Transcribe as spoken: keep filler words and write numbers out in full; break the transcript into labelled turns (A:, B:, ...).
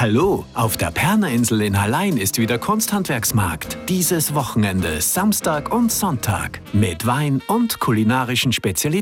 A: Hallo, auf der Pernerinsel in Hallein ist wieder Kunsthandwerksmarkt. Dieses Wochenende, Samstag und Sonntag. Mit Wein und kulinarischen Spezialitäten.